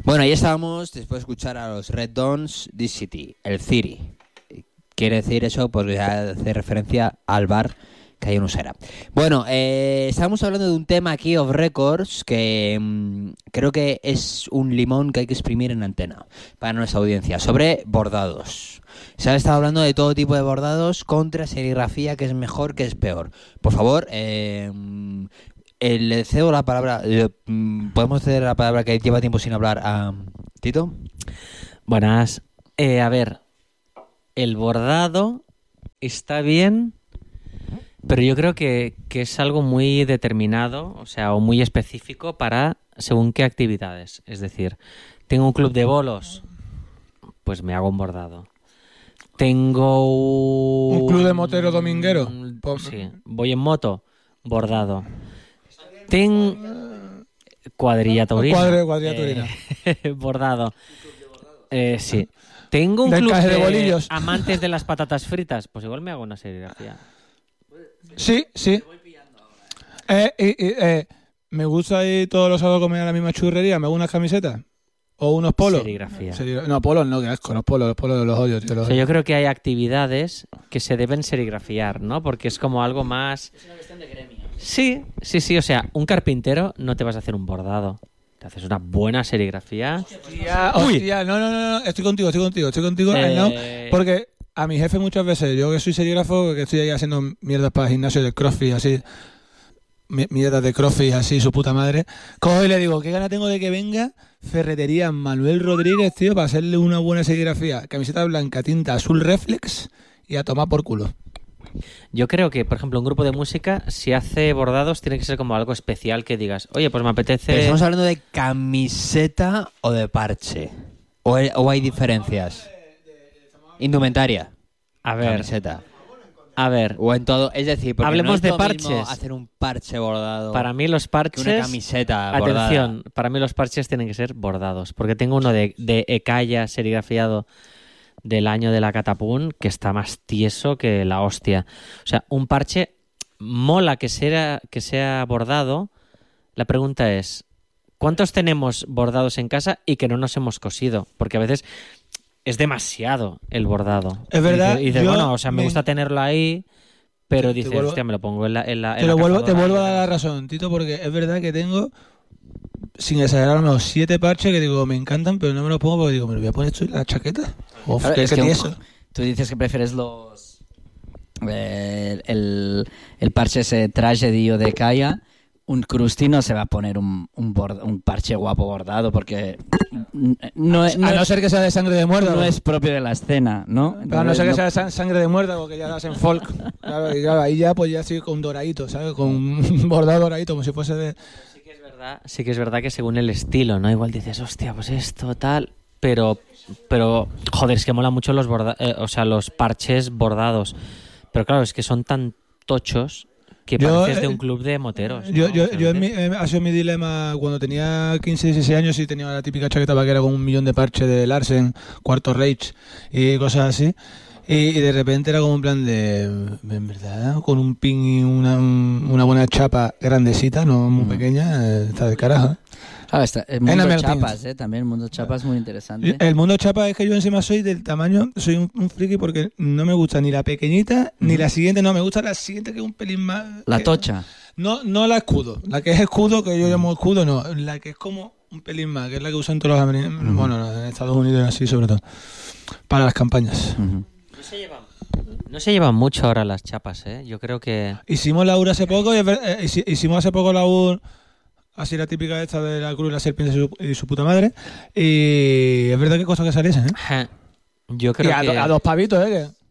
Bueno, ahí estábamos después de escuchar a los Red Dons This City, el City. Quiere decir eso, pues ya hace referencia al bar que hay en Usera. Bueno, estábamos hablando de un tema aquí off records que creo que es un limón que hay que exprimir en antena para nuestra audiencia, sobre bordados. Se ha estado hablando de todo tipo de bordados contra serigrafía, que es mejor, que es peor. Por favor, le cedo la palabra, podemos ceder la palabra que lleva tiempo sin hablar a Tito. Buenas. A ver, el bordado está bien, pero yo creo que es algo muy determinado, o sea, o muy específico para según qué actividades. Es decir, tengo un club de bolos, pues me hago un bordado. Tengo un club de motero dominguero. Sí, voy en moto, bordado. Cuadrilla taurina. Cuadrilla taurina. Bordado. Sí. Tengo un del club de bolillos. amantes de las patatas fritas, pues igual me hago una serigrafía. Sí. Me gusta ir todos los sábados a comer a la misma churrería, me hago unas camisetas o unos polos. Serigrafía. No, polos no, qué asco, los polos los odio, tío. O sea, yo creo que hay actividades que se deben serigrafiar, ¿no? Porque es como algo más... Es una cuestión de gremio. Sí. O sea, un carpintero no te vas a hacer un bordado. Te haces una buena serigrafía. Hostia, no, estoy contigo. No, porque a mi jefe muchas veces, yo que soy serigrafo, que estoy ahí haciendo mierdas para el gimnasio de CrossFit, así, mierdas de CrossFit, así, su puta madre, cojo y le digo, qué gana tengo de que venga Ferretería Manuel Rodríguez, tío, para hacerle una buena serigrafía. Camiseta blanca, tinta azul reflex y a tomar por culo. Yo creo que, por ejemplo, un grupo de música, si hace bordados, tiene que ser como algo especial que digas, oye, pues me apetece... ¿Pero estamos hablando de camiseta o de parche? ¿O hay diferencias? Indumentaria. A ver. Camiseta. A ver. O en todo. Es decir, porque hablemos no es de lo mismo parches. hacer un parche bordado. Para mí los parches... Que una camiseta bordada. Atención, para mí los parches tienen que ser bordados. Porque tengo uno de Ecaya serigrafiado del año de la Catapún, que está más tieso que la hostia. O sea, un parche mola que sea bordado. La pregunta es, ¿cuántos tenemos bordados en casa y que no nos hemos cosido? Porque a veces es demasiado el bordado. Es verdad. Y dices, bueno, o sea, me gusta tenerlo ahí, pero dices, hostia, me lo pongo en la te vuelvo a dar la razón, Tito, porque es verdad que tengo, sin exagerar, unos 7 parches que digo, me encantan, pero no me los pongo porque digo, ¿me lo voy a poner esto en la chaqueta? Claro, es que tú dices que prefieres el parche ese tragedy o de Kaya. Un Krusty no se va a poner un parche guapo bordado porque no a no ser que sea de sangre de muerda. No es propio de la escena, ¿no? Entonces, a no ser que sea de sangre de muerda porque ya hacen folk. Claro, y claro, ahí ya pues ya sí con doradito, ¿sabes? Con un bordado doradito como si fuese de... Sí que es verdad que según el estilo, ¿no? Igual dices, hostia, pues esto, tal... Pero joder, es que mola mucho los parches bordados. Pero claro, es que son tan tochos que pareces de un club de moteros, ¿no? Ha sido mi dilema cuando tenía 15, 16 años y tenía la típica chaqueta vaquera con 1 millón de parches de Larsen, Cuarto Reich y cosas así. Y de repente era como un plan de, en verdad, con un pin y una buena chapa grandecita, no muy pequeña, está de carajo. Claro, el mundo chapas, también el mundo chapas es muy interesante. El mundo chapas es que yo encima soy del tamaño, soy un friki porque no me gusta ni la pequeñita ni la siguiente, no, me gusta la siguiente que es un pelín más... La tocha. No la escudo, la que es escudo, que yo llamo escudo, no, la que es como un pelín más, que es la que usan todos los americanos, bueno, en Estados Unidos así sobre todo, para las campañas. No se llevan mucho ahora las chapas, ¿eh? Yo creo que... Hicimos la UR hace poco, hicimos hace poco la UR, así la típica esta de la cruz, la serpiente y su puta madre, y es verdad que costó que saliesen, ¿eh? Yo creo que... a 2 pavitos,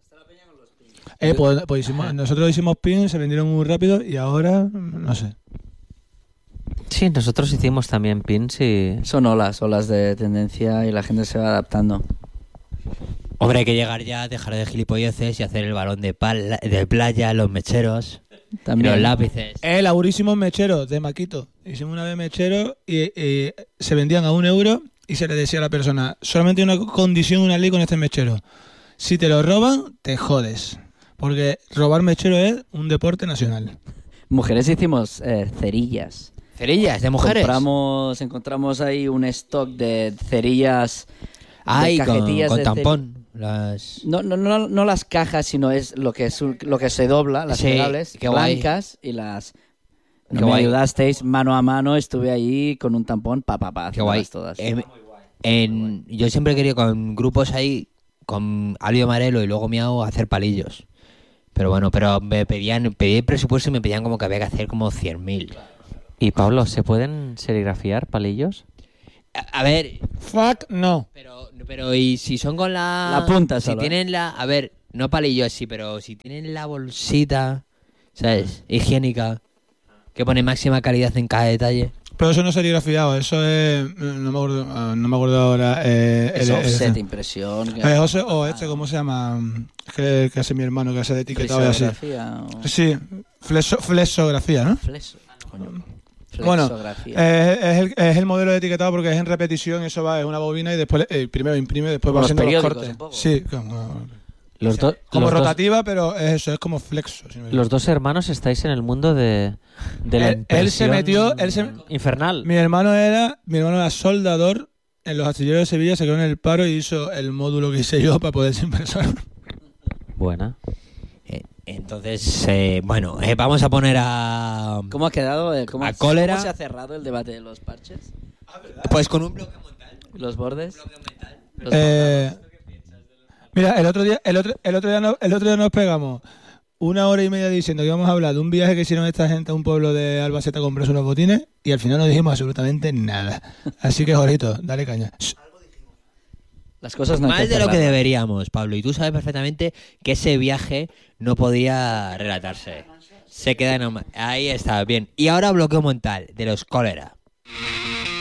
pues nosotros hicimos pin, se vendieron muy rápido y ahora, no sé. Sí, nosotros hicimos también pins y... Son olas de tendencia y la gente se va adaptando. Hombre, hay que llegar ya, dejar de gilipolleces y hacer el balón de playa, los mecheros, también los lápices. Laurísimos mecheros de Maquito. Hicimos una vez mecheros y se vendían a €1 y se le decía a la persona, solamente hay una condición, una ley con este mechero. Si te lo roban, te jodes. Porque robar mechero es un deporte nacional. Mujeres hicimos cerillas. Cerillas de mujeres. Encontramos ahí un stock de cerillas, Ay, de cajetillas con de tampón. Las... No las cajas, sino es lo que se dobla, las Sí, plegables qué guay. blancas y las... Qué Me guay. ayudasteis mano a mano, estuve ahí con un tampón, Qué guay. todas. Yo siempre he querido con grupos ahí, con Alio Marelo y luego Miau, hacer palillos. Pero bueno, pedí el presupuesto y me pedían como que había que hacer como 100.000. Y Pablo, ¿se pueden serigrafiar palillos? A ver, Fuck, no. pero ¿y si son con La punta si solo, tienen a ver, no palillos sí, pero si tienen la bolsita, ¿sabes? Higiénica, que pone máxima calidad en cada detalle. Pero eso no es serigrafiado, eso es... No me acuerdo ahora. Es offset, impresión. ¿Cómo se llama? Que hace mi hermano, que hace de etiquetado y así. Flexografía o- Sí, flexografía, ¿no? coño. Bueno, Flexografía. es el modelo de etiquetado porque es en repetición, eso va, es una bobina y después primero imprime, después Como va los haciendo los periódicos, cortes. un poco. Sí, como Los, do- como los dos- rotativa, pero es eso, es como flexo. si no me los dos hermanos estáis en el mundo de la Él se impresión metió, infernal. Mi hermano era soldador en los astilleros de Sevilla, se quedó en el paro y hizo el módulo que hice yo para poder ser impresor. Buena. Entonces, bueno, vamos a poner a... ¿Cómo ha quedado? A cólera. ¿Cómo se ha cerrado el debate de los parches? Pues con un bloque mental. ¿Los bordes? Los Mira, el otro día nos pegamos 1 hora y media diciendo que íbamos a hablar de un viaje que hicieron esta gente a un pueblo de Albacete a comprarse unos botines y al final no dijimos absolutamente nada. Así que, Jorito, dale caña. Las cosas no hay Más que de lo que cerrarlas. deberíamos, Pablo. Y tú sabes perfectamente que ese viaje no podía relatarse. Se queda en... Ahí está, bien. Y ahora bloqueo mental de los cólera.